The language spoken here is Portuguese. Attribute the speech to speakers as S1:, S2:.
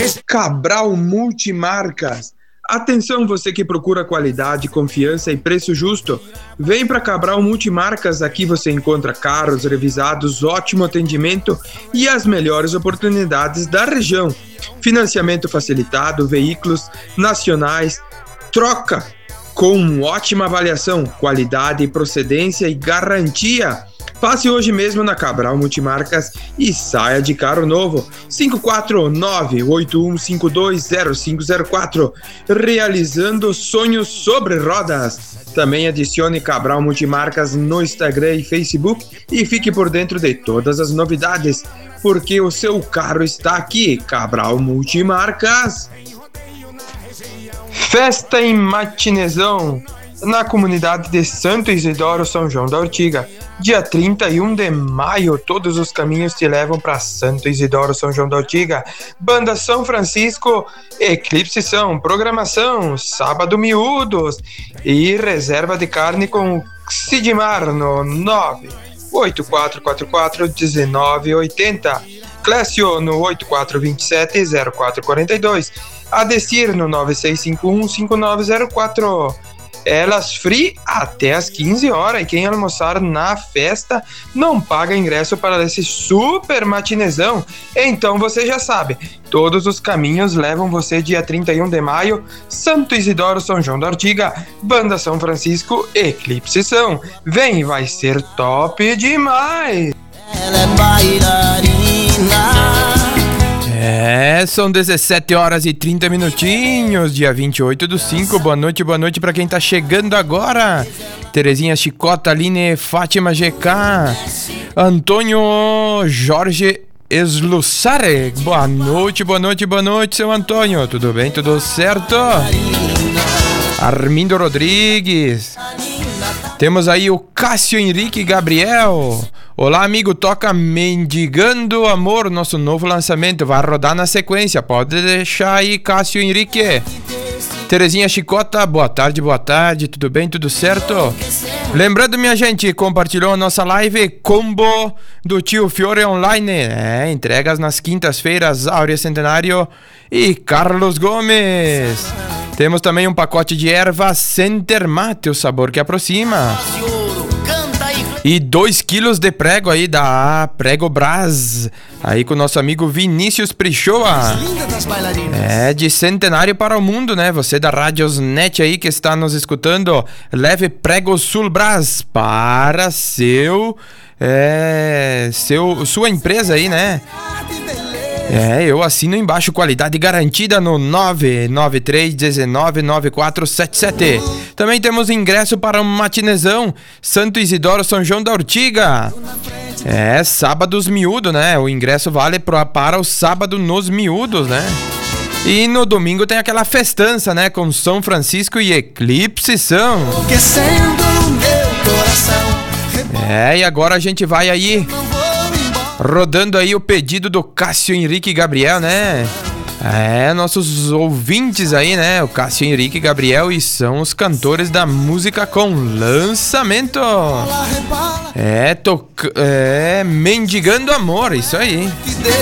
S1: Cabral Multimarcas. Atenção, você que procura qualidade, confiança e preço justo. Vem para Cabral Multimarcas, aqui você encontra carros revisados, ótimo atendimento e as melhores oportunidades da região. Financiamento facilitado, veículos nacionais, troca com ótima avaliação, qualidade, procedência e garantia. Passe hoje mesmo na Cabral Multimarcas e saia de carro novo. 549-81520504. Realizando sonhos sobre rodas. Também adicione Cabral Multimarcas no Instagram e Facebook e fique por dentro de todas as novidades, porque o seu carro está aqui. Cabral Multimarcas. Festa em Matinezão na comunidade de Santo Isidoro, São João da Ortiga. Dia 31 de maio, todos os caminhos te levam para Santo Isidoro, São João da Ortiga. Banda São Francisco, Eclipse São, programação, sábado miúdos e reserva de carne com Sidmar no 984441980. Clécio no 84270442. Adesir no 96515904. Elas free até às 15 horas. E quem almoçar na festa não paga ingresso para esse super matinezão. Então você já sabe, todos os caminhos levam você dia 31 de maio, Santo Isidoro, São João da Ortiga, Banda São Francisco, Eclipse São. Vem, vai ser top demais! Ela é bailarina. São 17 horas e 30 minutinhos, dia 28/5. Boa noite pra quem tá chegando agora. Terezinha Chicota, Aline, Fátima GK, Antônio Jorge Eslussare. Boa noite, seu Antônio. Tudo bem, tudo certo? Armindo Rodrigues. Temos aí o Cássio Henrique Gabriel. Olá, amigo, toca Mendigando Amor, nosso novo lançamento. Vai rodar na sequência, pode deixar aí, Cássio Henrique. Terezinha Chicota, boa tarde, tudo bem, tudo certo? Lembrando, minha gente, compartilhou a nossa live Combo do Tio Fiore Online. Entregas nas quintas-feiras, Áurea Centenário e Carlos Gomes. Temos também um pacote de erva Center Mate, o sabor que aproxima. E 2 quilos de prego aí da Prego Brás, aí com o nosso amigo Vinícius Prichoa. De centenário para o mundo, né? Você da Radiosnet aí que está nos escutando, leve Prego Sul Brás para sua empresa aí, né? Eu assino embaixo, qualidade garantida no 993199477. Também temos ingresso para um matinezão, Santo Isidoro, São João da Ortiga. Sábados miúdo, né? O ingresso vale para o sábado nos miúdos, né? E no domingo tem aquela festança, né? Com São Francisco e Eclipse São. E agora a gente vai aí rodando aí o pedido do Cássio Henrique Gabriel, né? Nossos ouvintes aí, né? O Cássio Henrique Gabriel e são os cantores da música com lançamento. Mendigando Amor, isso aí.